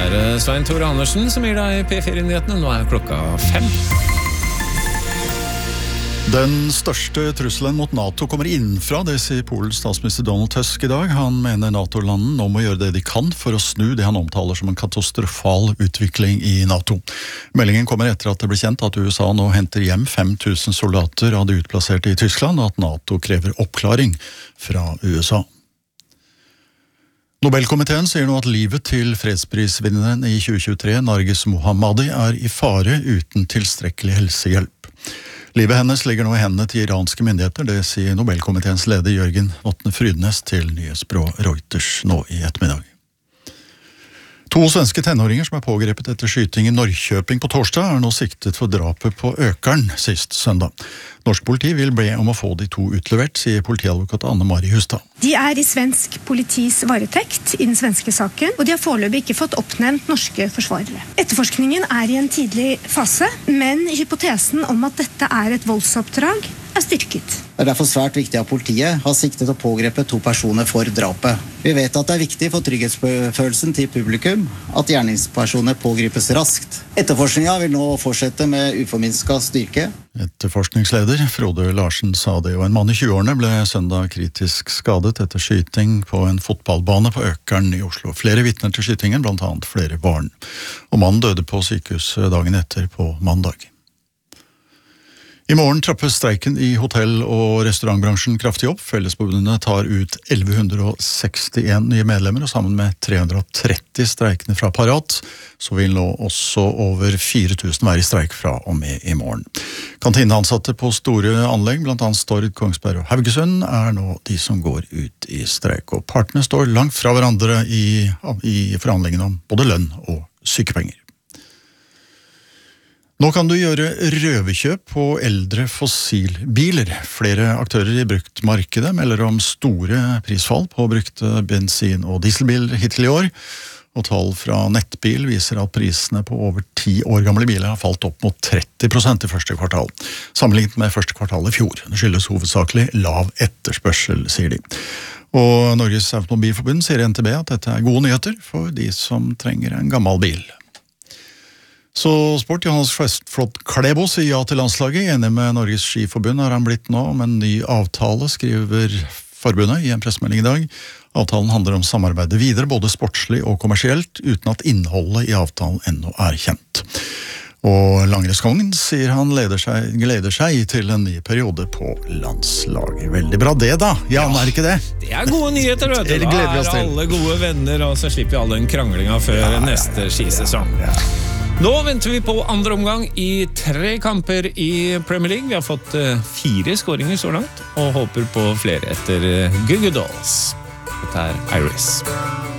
det Svein Tore Andersen som gir deg P4-nyhetene. Nå klokka 5. Den største trusselen mot NATO kommer innenfra, det sier Polens statsminister Donald Tusk i dag. Han mener NATO-landene nå må gjøre det de kan for å snu det han omtaler som en katastrofal utvikling i NATO. Meldingen kommer etter at det ble kjent at USA nå henter hjem 5000 soldater av de utplasserte i Tyskland, og at NATO krever oppklaring fra USA. Nobelkomiteen sier nå at livet til fredsprisvinneren i 2023, Narges Mohammadi, i fare uten tilstrekkelig helsehjelp. Livet hennes ligger nå i hendene til iranske myndigheter, det sier Nobelkomiteens leder Jørgen Vatne Frydnes til nyhetsbyrået Reuters nå i ettermiddag. 2 svenske tenåringer som pågrepet etter skyting i Norrköping på torsdag nå siktet for drapet på Økern sist søndag. Norsk politi vil be om å få de 2 utlevert, sier politiadvokat Anne Mari Hustad. De i svensk politis varetekt i den svenske saken, og de har foreløpig ikke fått oppnevnt norske forsvarere. Etterforskningen i en tidlig fase, men hypotesen om at dette et voldsoppdrag styrket. Det derfor svært viktig at politiet har siktet å pågrepe 2 personer for drapet. Vi vet at det viktig for trygghetsfølelsen til publikum at gjerningspersoner pågripes raskt. Etterforskningen vil nå fortsette med uforminsket styrke. Etterforskningsleder Frode Larsen sa det, og en mann i 20-årene ble søndag kritisk skadet etter skyting på en fotballbane på Økern i Oslo. Flere vitner til skytingen, blant annet flere barn. Og mannen døde på sykehus dagen etter på mandag. I morgen trappes streiken i hotell- og restaurantbransjen kraftig opp. Fellesforbundet tar ut 1161 nye medlemmer, og sammen med 330 streikende fra Parat, så vil nå også over 4000 være i streik fra og med i morgen. Kantineansatte på store anlegg, blant annet Stord, Kongsberg og Haugesund, nå de som går ut i streik. Og partene står langt fra hverandre i forhandlingene om både lønn og sykepenger. Nå kan du gjøre røverkjøp på eldre fossilbiler. Flere aktører i bruktmarkedet melder om store prisfall på brukte bensin- og dieselbiler hittil i år, og tall fra Nettbil viser at prisene på over 10 år gamle biler har falt opp mot 30% i første kvartal, sammenlignet med første kvartal i fjor. Det skyldes hovedsakelig lav etterspørsel, sier de. Og Norges Automobilforbund sier i NTB at dette gode nyheter for de som trenger en gammel bil. Så sport, Johannes Flått Klæbo sier ja til landslaget. Enig med Norges Skiforbund har han blitt nå om en ny avtale, skriver forbundet i en pressemelding i dag. Avtalen handler om samarbeidet videre, både sportslig og kommersielt, uten at innholdet i avtalen ennå kjent. Og langrennskongen sier han gleder seg til en ny periode på landslaget. Veldig bra det da, Jan, ikke det? Det gode nyheter, vet du. Da alle gode venner, og så slipper vi all den kranglinga før neste skisesong. Nå venter vi på andre omgang i 3 kamper i Premier League. Vi har fått 4 skåringer så langt, og håper på flere etter Gugge Dolls. Dette Iris.